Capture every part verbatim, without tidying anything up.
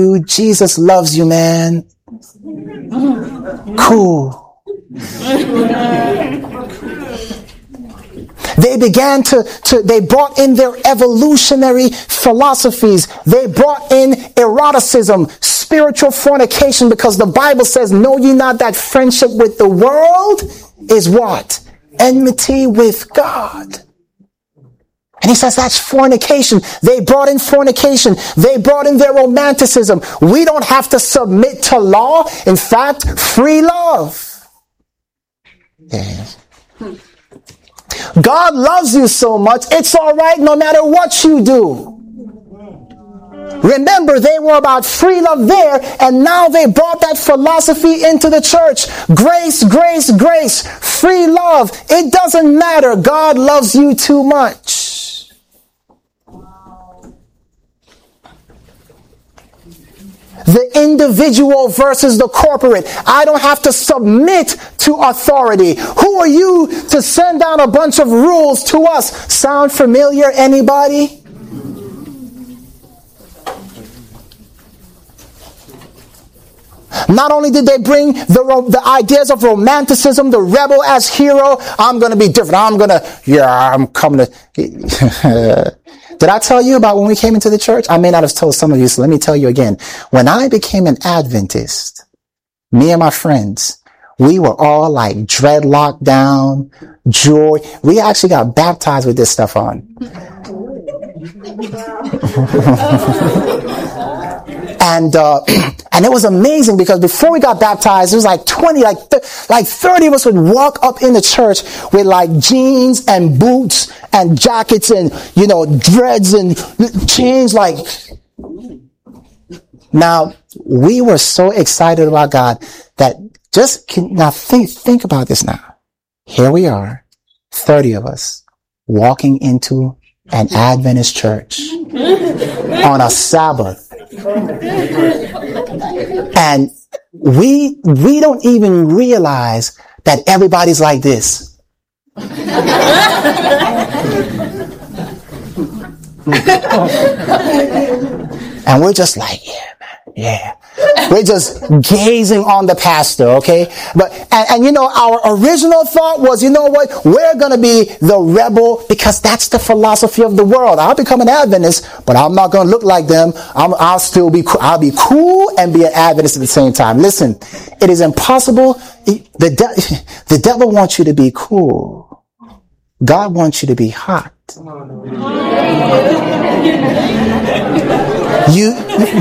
Jesus loves you, man. Cool. They began to, to, they brought in their evolutionary philosophies. They brought in eroticism, spiritual fornication, because the Bible says, know ye not that friendship with the world is what? Enmity with God. And he says that's fornication. They brought in fornication. They brought in their romanticism. We don't have to submit to law. In fact, free love. Yes. God loves you so much, it's all right no matter what you do. Remember, they were about free love there, and now they brought that philosophy into the church. Grace, grace, grace, free love. It doesn't matter. God loves you too much. The individual versus the corporate. I don't have to submit to authority. Who are you to send down a bunch of rules to us? Sound familiar, anybody? Not only did they bring the, the ideas of romanticism, the rebel as hero. I'm going to be different. I'm going to, yeah, I'm coming to... Did I tell you about when we came into the church? I may not have told some of you, so let me tell you again. When I became an Adventist, me and my friends, we were all like dreadlocked down, joy. We actually got baptized with this stuff on. And, uh, and it was amazing because before we got baptized, it was like twenty, like, th- like thirty of us would walk up in the church with like jeans and boots and jackets and, you know, dreads and chains, like. Now, we were so excited about God that just, can, now think, think about this now. Here we are, thirty of us, walking into an Adventist church on a Sabbath. And we we don't even realize that everybody's like this. And we're just like, yeah, man, yeah. We're just gazing on the pastor, okay? But and, and you know, our original thought was, you know what? We're gonna be the rebel because that's the philosophy of the world. I'll become an Adventist, but I'm not gonna look like them. I'm, I'll still be, I'll be cool and be an Adventist at the same time. Listen, it is impossible. The de- the devil wants you to be cool. God wants you to be hot. You,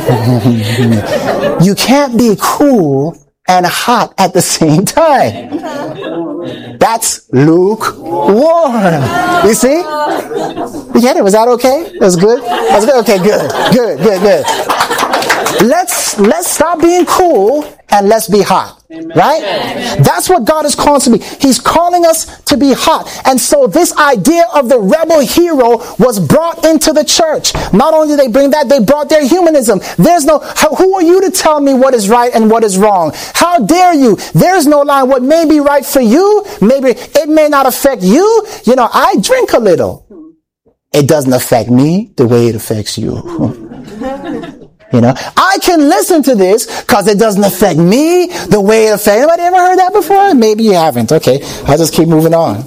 you can't be cool and hot at the same time. That's lukewarm. You see? You get it? Was that okay? That was good? That was good? Okay, good. Good, good, good. Let's, let's stop being cool and let's be hot. Right? That's what God is calling us to be. He's calling us to be hot. And so this idea of the rebel hero was brought into the church. Not only did they bring that, they brought their humanism. There's no, who are you to tell me what is right and what is wrong? How dare you? There's no line. What may be right for you, maybe it may not affect you. You know, I drink a little. It doesn't affect me the way it affects you. You know, I can listen to this because it doesn't affect me the way it affects. Anybody ever heard that before? Maybe you haven't. Okay, I'll just keep moving on.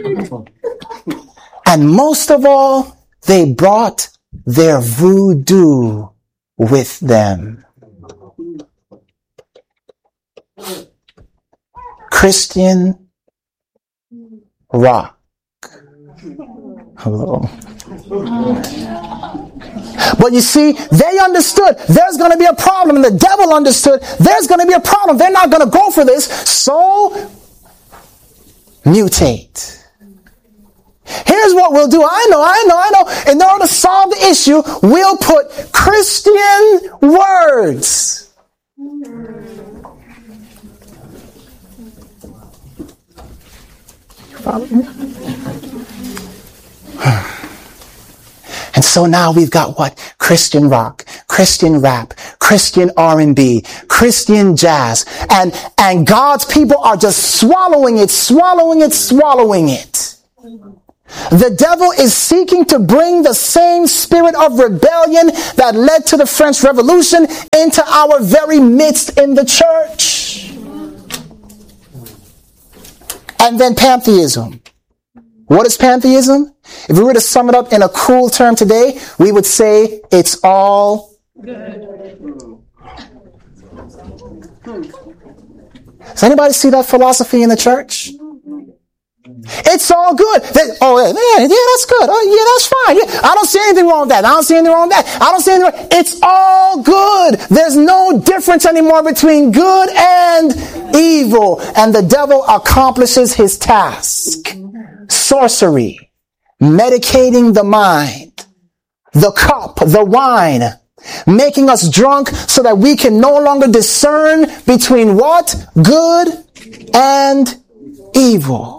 And most of all, they brought their voodoo with them. Christian rock. Hello. But you see, they understood there's going to be a problem, and the devil understood there's going to be a problem. They're not going to go for this, so mutate. Here's what we'll do. I know, I know, I know. In order to solve the issue, we'll put Christian words. You follow me? And so now we've got what? Christian rock, Christian rap, Christian R and B, Christian jazz. And, and God's people are just swallowing it, swallowing it, swallowing it. The devil is seeking to bring the same spirit of rebellion that led to the French Revolution into our very midst in the church. And then pantheism. What is pantheism? If we were to sum it up in a cool term today, we would say it's all good. Does anybody see that philosophy in the church? It's all good. They, oh, yeah, yeah, that's good. Oh, yeah, that's fine. Yeah, I don't see anything wrong with that. I don't see anything wrong with that. I don't see anything wrong. It's all good. There's no difference anymore between good and evil. And the devil accomplishes his task. Sorcery, medicating the mind, the cup, the wine, making us drunk so that we can no longer discern between what? Good and evil.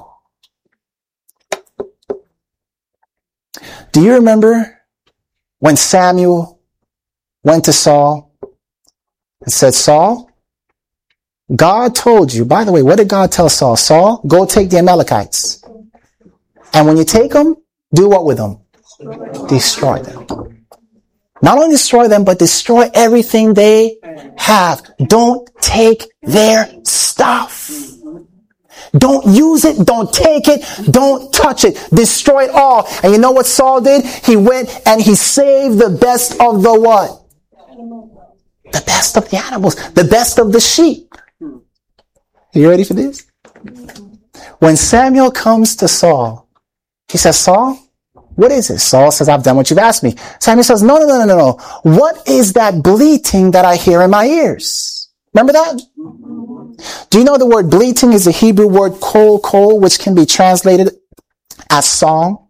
Do you remember when Samuel went to Saul and said, Saul, God told you, by the way, what did God tell Saul? Saul, go take the Amalekites. And when you take them, do what with them? Destroy them. Not only destroy them, but destroy everything they have. Don't take their stuff. Don't use it. Don't take it. Don't touch it. Destroy it all. And you know what Saul did? He went and he saved the best of the what? The best of the animals. The best of the sheep. Are you ready for this? When Samuel comes to Saul, he says, Saul, what is it? Saul says, I've done what you've asked me. Samuel says, no, no, no, no, no. What is that bleating that I hear in my ears? Remember that? Do you know the word bleating is the Hebrew word kol kol, which can be translated as song?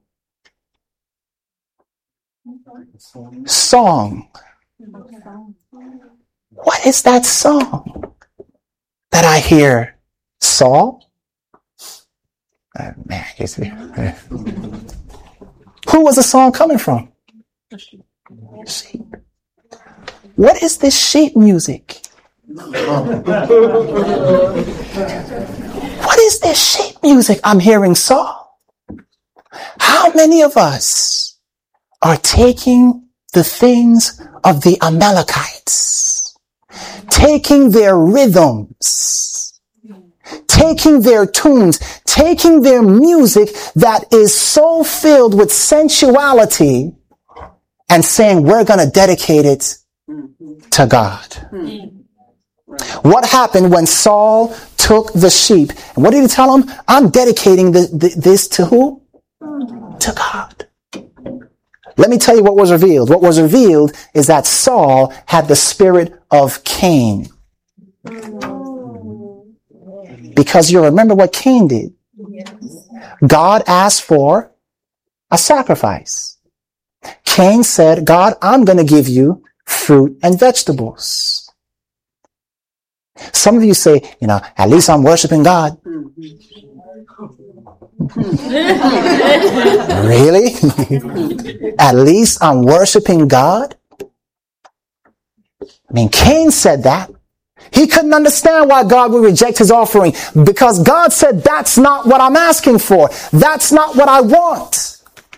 Song. What is that song that I hear? Saul? Uh, man, who was the song coming from? Sheep. What is this sheep music? What is this sheep music I'm hearing, Saul? How many of us are taking the things of the Amalekites, taking their rhythms, taking their tunes, taking their music that is so filled with sensuality and saying, we're going to dedicate it to God. What happened when Saul took the sheep? And what did he tell him? I'm dedicating the, the, this to who? To God. Let me tell you what was revealed. What was revealed is that Saul had the spirit of Cain. Because you remember what Cain did. God asked for a sacrifice. Cain said, God, I'm going to give you fruit and vegetables. Some of you say, you know, at least I'm worshiping God. Really? At least I'm worshiping God? I mean, Cain said that. He couldn't understand why God would reject his offering because God said, that's not what I'm asking for. That's not what I want.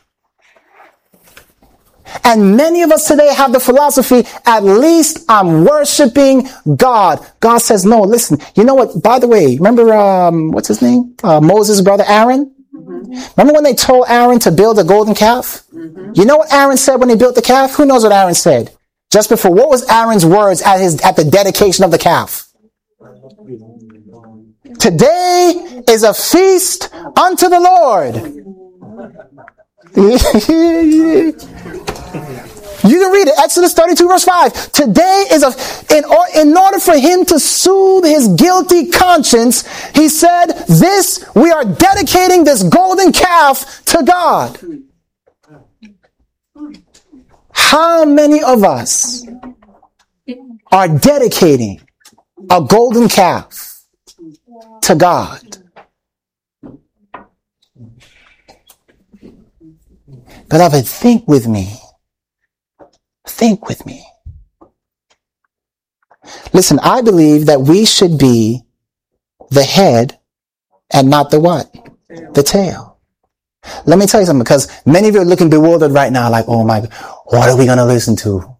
And many of us today have the philosophy, at least I'm worshiping God. God says, no, listen, you know what? By the way, remember, um, what's his name? Uh, Moses' brother Aaron? Mm-hmm. Remember when they told Aaron to build a golden calf? Mm-hmm. You know what Aaron said when he built the calf? Who knows what Aaron said? Just before, what was Aaron's words at his, at the dedication of the calf? Today is a feast unto the Lord. You can read it, Exodus thirty-two verse five. Today is a, in, in order for him to soothe his guilty conscience, he said, this, we are dedicating this golden calf to God. How many of us are dedicating a golden calf to God? Beloved, think with me. Think with me. Listen, I believe that we should be the head and not the what? The tail. Let me tell you something, because many of you are looking bewildered right now, like, oh my God, what are we going to listen to?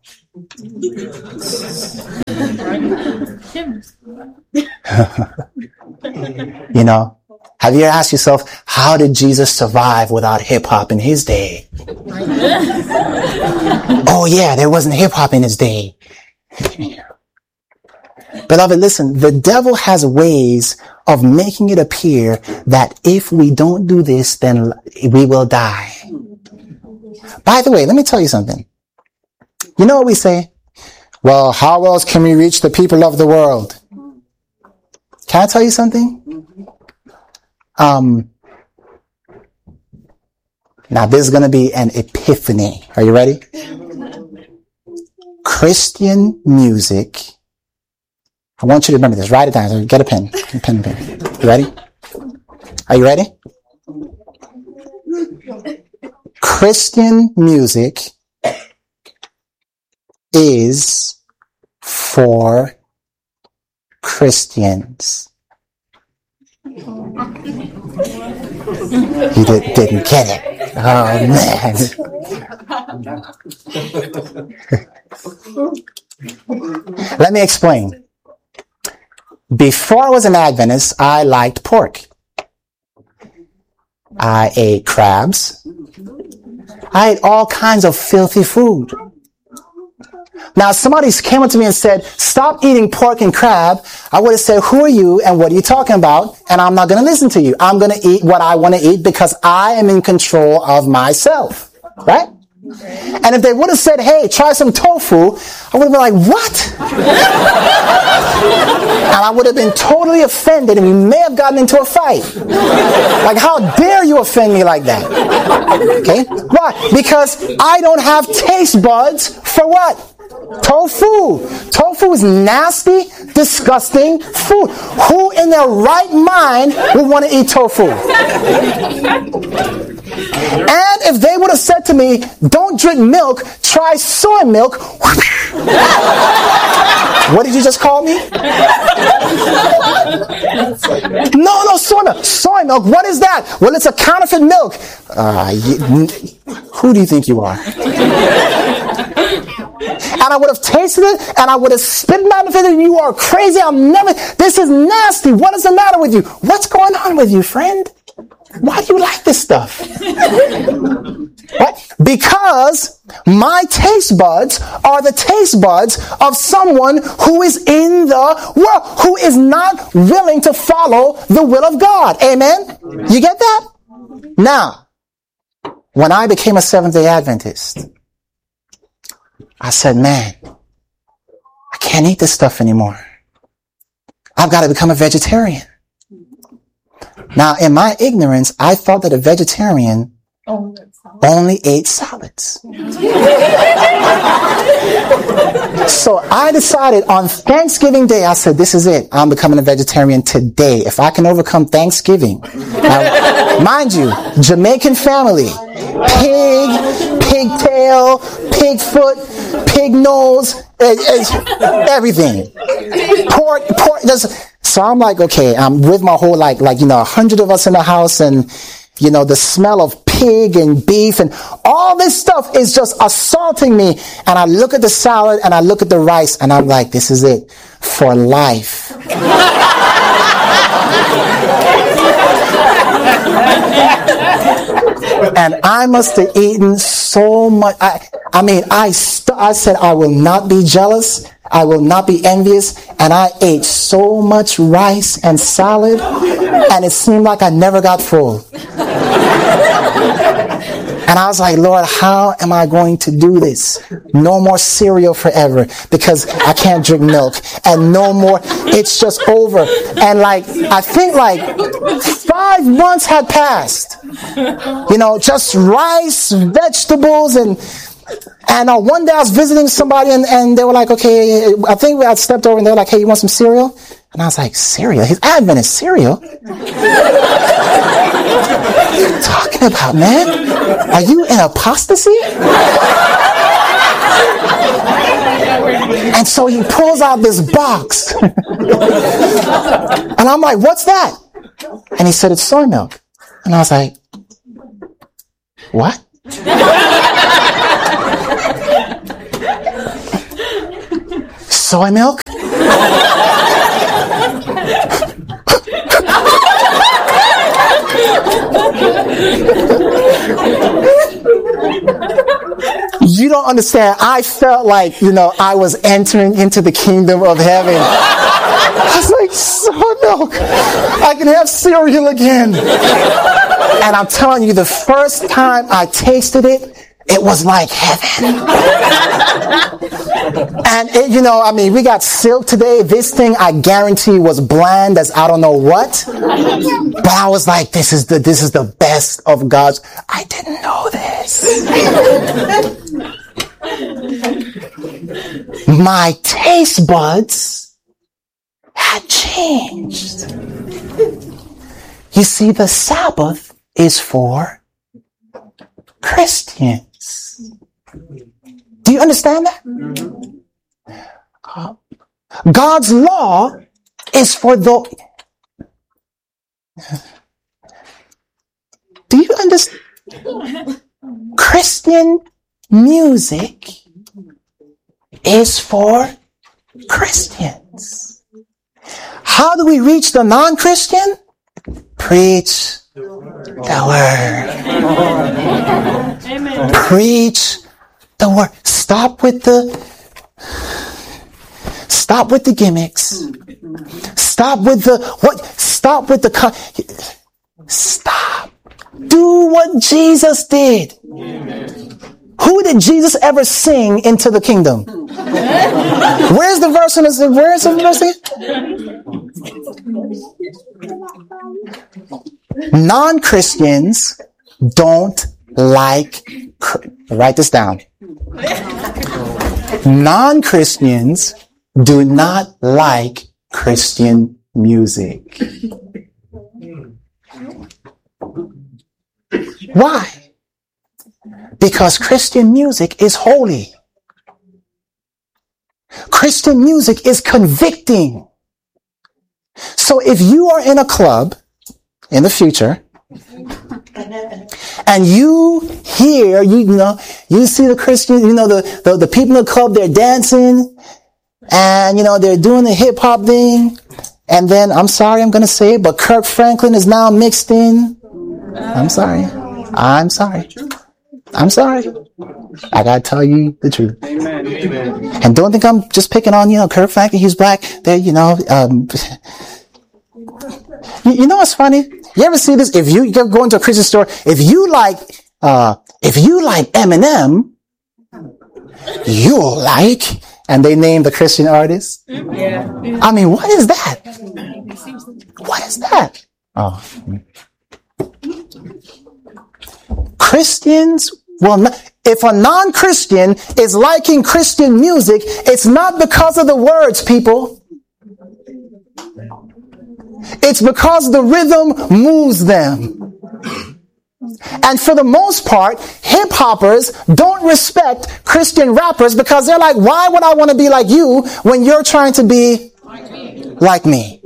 You know, have you asked yourself, how did Jesus survive without hip hop in his day? Oh yeah, there wasn't hip hop in his day. Beloved, listen, the devil has ways of making it appear that if we don't do this, then we will die. By the way, let me tell you something. You know what we say? Well, how else can we reach the people of the world? Can I tell you something? Um, now this is going to be an epiphany. Are you ready? Christian music. I want you to remember this. Write it down. Get a pen. Get a pen, pen. You ready? Are you ready? Christian music is for Christians. You did, didn't get it. Oh, man. Let me explain. Before I was an Adventist, I liked pork. I ate crabs. I ate all kinds of filthy food. Now, if somebody came up to me and said, stop eating pork and crab, I would have said, who are you and what are you talking about? And I'm not going to listen to you. I'm going to eat what I want to eat because I am in control of myself. Right? And if they would have said, hey, try some tofu, I would have been like, what? And I would have been totally offended and we may have gotten into a fight. Like, how dare you offend me like that? Okay? Why? Because I don't have taste buds for what? Tofu. Tofu is nasty, disgusting food. Who in their right mind would want to eat tofu? And if they would have said to me, don't drink milk, try soy milk. What did you just call me? No, no, soy milk. Soy milk, what is that? Well, it's a counterfeit milk. Uh, you, who do you think you are? And I would have tasted it, and I would have spit it out of it, and you are crazy. I'm never, this is nasty. What is the matter with you? What's going on with you, friend? Why do you like this stuff? Right? Because my taste buds are the taste buds of someone who is in the world, who is not willing to follow the will of God. Amen? You get that? Now, when I became a Seventh-day Adventist, I said, man, I can't eat this stuff anymore. I've got to become a vegetarian. Now, in my ignorance, I thought that a vegetarian only ate salads. So I decided on Thanksgiving Day, I said, this is it. I'm becoming a vegetarian today. If I can overcome Thanksgiving. Now, mind you, Jamaican family, pig, pigtail, pig foot, pig nose, everything. Pork, pork. So I'm like, okay, I'm with my whole, like, like, you know, a hundred of us in the house, and, you know, the smell of pig and beef and all this stuff is just assaulting me. And I look at the salad and I look at the rice and I'm like, this is it for life. And I must have eaten so much. I, I mean, I, st- I said, I will not be jealous. I will not be envious. And I ate so much rice and salad, and it seemed like I never got full. And I was like, Lord, how am I going to do this? No more cereal forever because I can't drink milk. And no more. It's just over. And like, I think like five months had passed. You know, just rice, vegetables, and And uh, one day I was visiting somebody, and, and they were like, okay, I think I stepped over, and they were like, hey, you want some cereal? And I was like, cereal? He's Adventist cereal? What are you talking about, man? Are you in apostasy? And so he pulls out this box. And I'm like, what's that? And he said, it's soy milk. And I was like, What? Soy milk? You don't understand. I felt like, you know, I was entering into the kingdom of heaven. I was like, soy milk. I can have cereal again. And I'm telling you, the first time I tasted it, it was like heaven. And, it, you know, I mean, we got silk today. This thing, I guarantee, was bland as I don't know what. But I was like, this is the, this is the best of God's. I didn't know this. My taste buds had changed. You see, the Sabbath is for Christians. Do you understand that? Uh, God's law is for the... Do you understand? Christian music is for Christians. How do we reach the non-Christian? Preach the word. Amen. Preach the word. Stop with the stop with the gimmicks. Stop with the what? Stop with the stop. Do what Jesus did. Amen. Who did Jesus ever sing into the kingdom? Where's the verse in this? Where's the verse? Non-Christians don't like, write this down. Non-Christians do not like Christian music. Why? Because Christian music is holy. Christian music is convicting. So if you are in a club in the future, and you hear, you, you know, you see the Christian, you know, the, the, the people in the club, they're dancing, and, you know, they're doing the hip hop thing, and then, I'm sorry, I'm going to say it, but Kirk Franklin is now mixed in. I'm sorry. I'm sorry. I'm sorry. I gotta tell you the truth. Amen. Amen. And don't think I'm just picking on, you know, Kirk Franklin, he's black. There, you know, um, you, you know what's funny? You ever see this? If you go into a Christian store, if you like, uh, if you like Eminem, you'll like, and they name the Christian artist. Yeah. I mean, what is that? What is that? Oh. Christians will not, if a non-Christian is liking Christian music, it's not because of the words, people. It's because the rhythm moves them. And for the most part, hip-hoppers don't respect Christian rappers because they're like, why would I want to be like you when you're trying to be like me?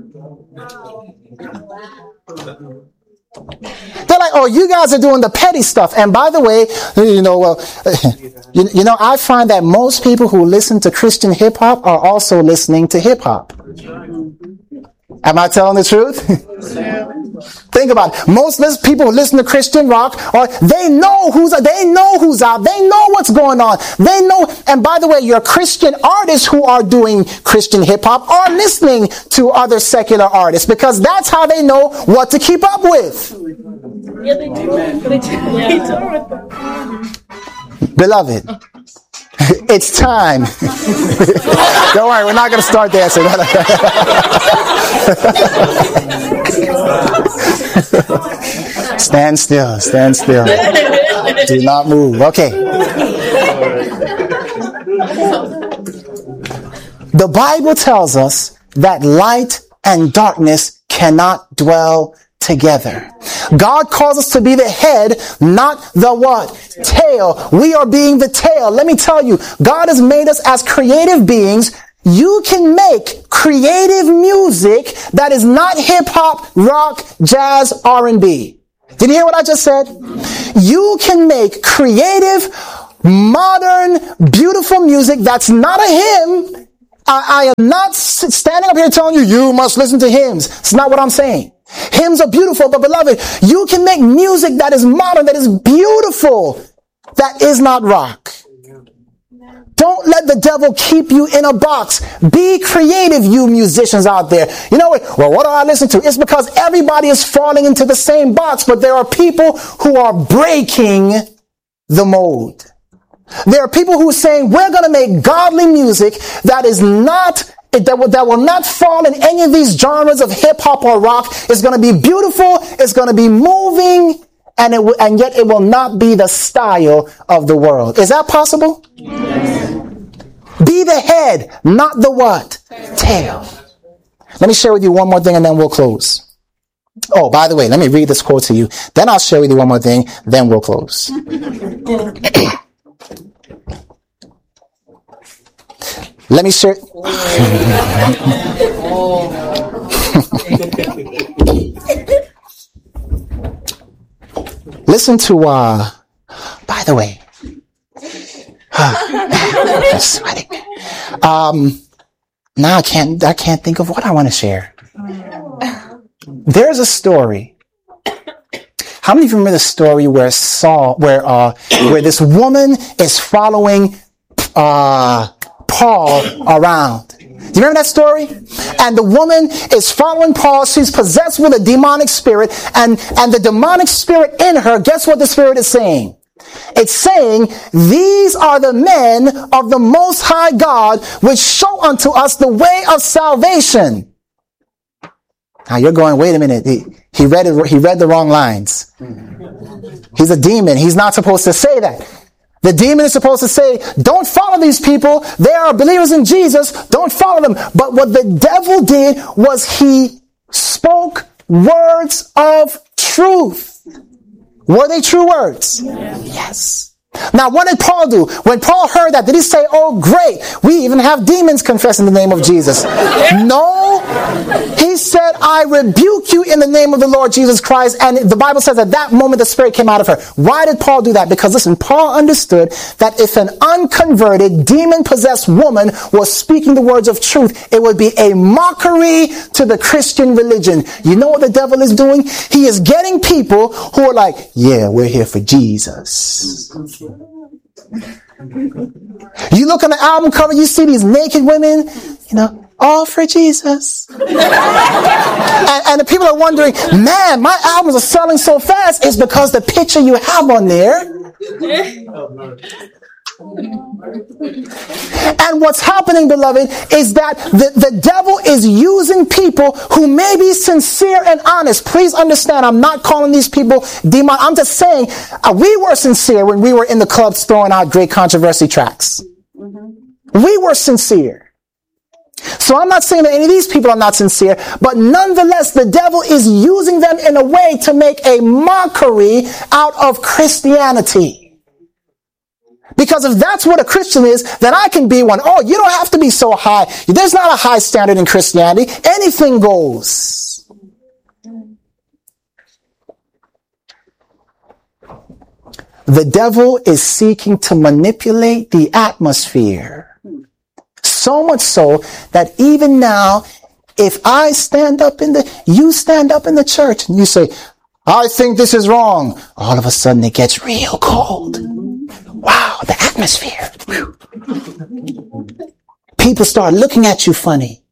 They're like, oh, you guys are doing the petty stuff. And by the way, you know, well, you, you know, I find that most people who listen to Christian hip hop are also listening to hip hop. Am I telling the truth? Think about it. Most people who listen to Christian rock, or they know who's they know who's out. They know what's going on. They know. And by the way, your Christian artists who are doing Christian hip hop are listening to other secular artists because that's how they know what to keep up with. Yeah, they do. They do. Yeah. Beloved, it's time. Don't worry, we're not going to start dancing. Stand still, stand still. Do not move. Okay. The Bible tells us that light and darkness cannot dwell together. God calls us to be the head, not the what? Tail. We are being the tail. Let me tell you, God has made us as creative beings. You can make creative music that is not hip hop, rock, jazz, R and B. Did you hear what I just said? you can make creative, modern, beautiful music that's not a hymn. I, I am not standing up here telling you, you must listen to hymns. It's not what I'm saying. Hymns are beautiful, but beloved, you can make music that is modern, that is beautiful, that is not rock. Don't let the devil keep you in a box. Be creative, you musicians out there. You know what? Well, what do I listen to? It's because everybody is falling into the same box, but there are people who are breaking the mold. There are people who are saying, we're going to make godly music that is not, that will, that will not fall in any of these genres of hip hop or rock. It's going to be beautiful. It's going to be moving. And it will, and yet it will not be the style of the world. Is that possible? Yes. Be the head, not the what? Tail. Let me share with you one more thing and then we'll close. Oh, by the way, let me read this quote to you. Then I'll share with you one more thing. Then we'll close. Let me share. Listen to, uh, by the way, I'm sweating. Um, now I can't, I can't think of what I want to share. There's a story. How many of you remember the story where Saul, where, uh, where this woman is following, uh, Paul around? Do you remember that story? And the woman is following Paul. She's possessed with a demonic spirit. And, and the demonic spirit in her, guess what the spirit is saying? It's saying, these are the men of the Most High God, which show unto us the way of salvation. Now you're going, wait a minute. He, he read it, he read the wrong lines. He's a demon. He's not supposed to say that. The demon is supposed to say, don't follow these people. They are believers in Jesus. Don't follow them. But what the devil did was he spoke words of truth. Were they true words? Yes. Yes. Now, what did Paul do? When Paul heard that, did he say, oh, great, we even have demons confessing the name of Jesus? No. He said, I rebuke you in the name of the Lord Jesus Christ. And the Bible says at that moment the spirit came out of her. Why did Paul do that? Because, listen, Paul understood that if an unconverted, demon-possessed woman was speaking the words of truth, it would be a mockery to the Christian religion. You know what the devil is doing? He is getting people who are like, yeah, we're here for Jesus. You look on the album cover, you see these naked women, you know, all for Jesus. and, and the people are wondering, man, my albums are selling so fast. It's because the picture you have on there. And what's happening, beloved, is that the, the devil is using people who may be sincere and honest. Please understand, I'm not calling these people demon. I'm just saying, uh, we were sincere when we were in the clubs throwing out great controversy tracks. Mm-hmm. We were sincere. So I'm not saying that any of these people are not sincere, but nonetheless, the devil is using them in a way to make a mockery out of Christianity. Because if that's what a Christian is, then I can be one. Oh, you don't have to be so high. There's not a high standard in Christianity. Anything goes. The devil is seeking to manipulate the atmosphere. So much so that even now, if I stand up in the, you stand up in the church and you say, I think this is wrong. All of a sudden it gets real cold. Wow, the atmosphere. Whew. People start looking at you funny.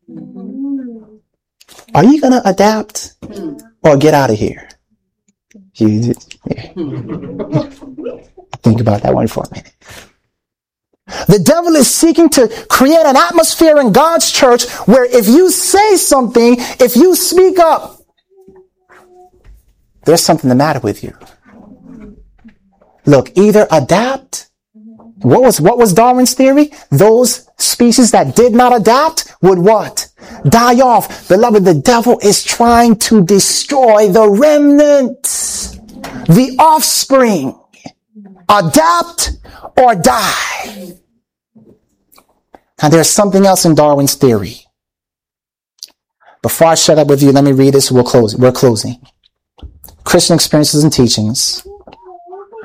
Are you going to adapt or get out of here? You, yeah. Think about that one for a minute. The devil is seeking to create an atmosphere in God's church where if you say something, if you speak up, there's something the matter with you. Look, either adapt. What was, what was Darwin's theory? Those species that did not adapt would what? Die off. Beloved, the devil is trying to destroy the remnant, the offspring. Adapt or die. Now there's something else in Darwin's theory. Before I shut up with you, let me read this. We'll close. We're closing. Christian Experiences and Teachings.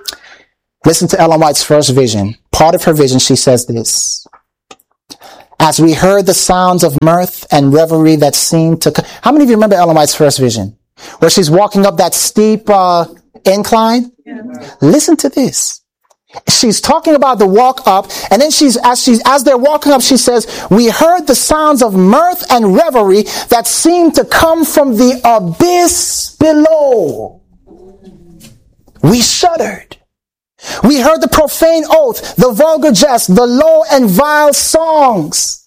Listen to Ellen White's first vision. Part of her vision, she says this. As we heard the sounds of mirth and revelry that seemed to... Co- How many of you remember Ellen White's first vision? Where she's walking up that steep uh, incline? Yeah. Listen to this. She's talking about the walk up, and then she's as she's as they're walking up, she says, "We heard the sounds of mirth and revelry that seemed to come from the abyss below. We shuddered. We heard the profane oath, the vulgar jest, the low and vile songs."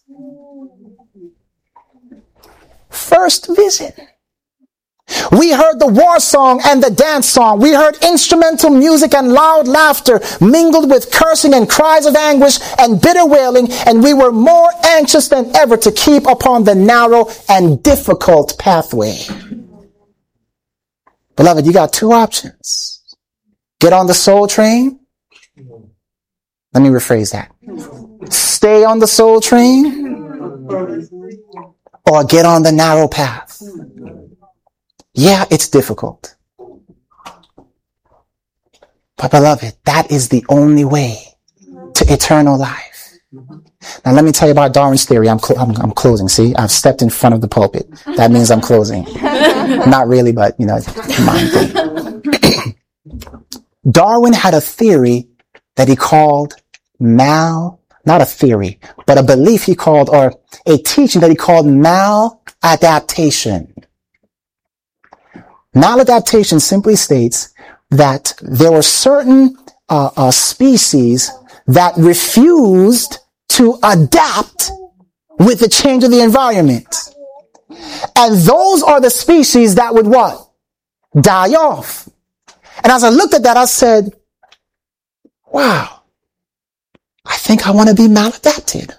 First vision. We heard the war song and the dance song. We heard instrumental music and loud laughter mingled with cursing and cries of anguish and bitter wailing, and we were more anxious than ever to keep upon the narrow and difficult pathway. Beloved, you got two options. Get on the soul train. Let me rephrase that. Stay on the soul train, or get on the narrow path. Yeah, it's difficult. But beloved, that is the only way to eternal life. Now let me tell you about Darwin's theory. I'm, cl- I'm, I'm closing. See, I've stepped in front of the pulpit. That means I'm closing. Not really, but you know, mind thing. Darwin had a theory that he called mal, not a theory, but a belief he called, or a teaching that he called maladaptation. Maladaptation simply states that there were certain uh, uh, species that refused to adapt with the change of the environment. And those are the species that would what? Die off. And as I looked at that, I said, wow, I think I want to be maladapted.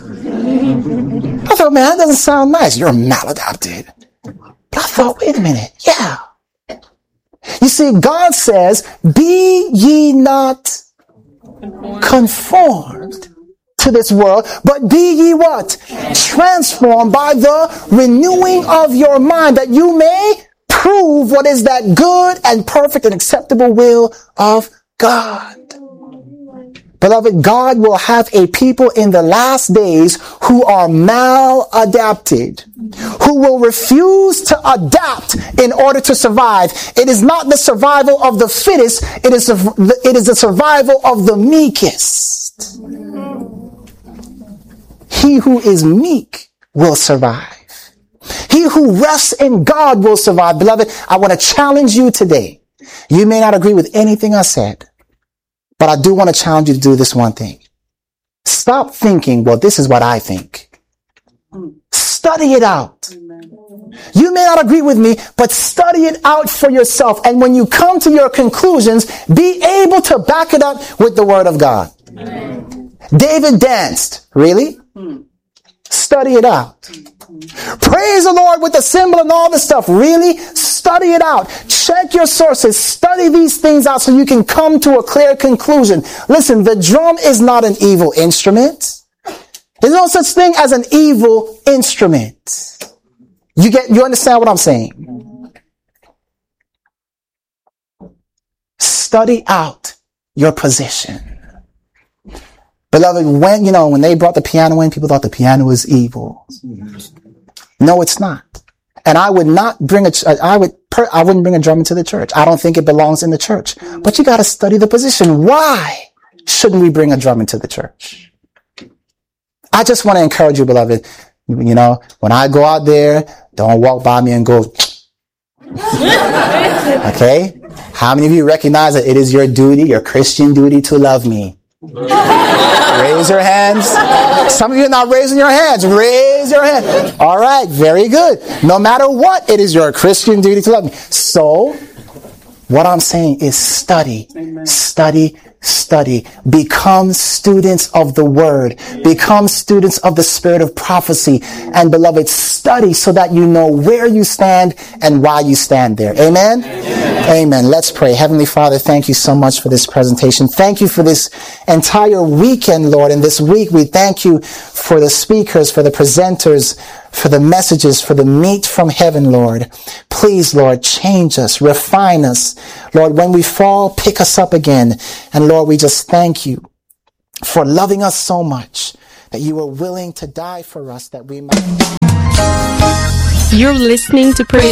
I thought, man, that doesn't sound nice. You're maladapted. But I thought, wait a minute. Yeah. You see, God says, be ye not conformed to this world, but be ye what? Transformed by the renewing of your mind, that you may prove what is that good and perfect and acceptable will of God. Beloved, God will have a people in the last days who are maladapted, who will refuse to adapt in order to survive. It is not the survival of the fittest, it is the, it is the survival of the meekest. He who is meek will survive. He who rests in God will survive. Beloved, I want to challenge you today. You may not agree with anything I said, but I do want to challenge you to do this one thing. Stop thinking, well, this is what I think. Study it out. You may not agree with me, but study it out for yourself. And when you come to your conclusions, be able to back it up with the Word of God. David danced. Really? Study it out. Praise the Lord with the cymbal and all this stuff. Really? Study it out. Check your sources. Study these things out so you can come to a clear conclusion. Listen, the drum is not an evil instrument. There's no such thing as an evil instrument. You get, you understand what I'm saying? Study out your position. Beloved, when, you know, when they brought the piano in, people thought the piano was evil. No, it's not. And I would not bring a, I would, I wouldn't bring a drum into the church. I don't think it belongs in the church. But you got to study the position. Why shouldn't we bring a drum into the church? I just want to encourage you, beloved. You know, when I go out there, don't walk by me and go, okay? How many of you recognize that it is your duty, your Christian duty, to love me? Raise your hands. Some of you are not raising your hands. Raise your hand. All right, very good. No matter what, it is your Christian duty to love me. So, what I'm saying is study, Amen. study, study. Become students of the Word. Become students of the spirit of prophecy. And beloved, study so that you know where you stand and why you stand there. Amen? Amen. Amen. Let's pray. Heavenly Father, thank you so much for this presentation. Thank you for this entire weekend, Lord. And this week, we thank you for the speakers, for the presenters, for the messages, for the meat from heaven, Lord. Please, Lord, change us, refine us. Lord, when we fall, pick us up again. And Lord, we just thank you for loving us so much that you were willing to die for us that we might. You're listening to Praise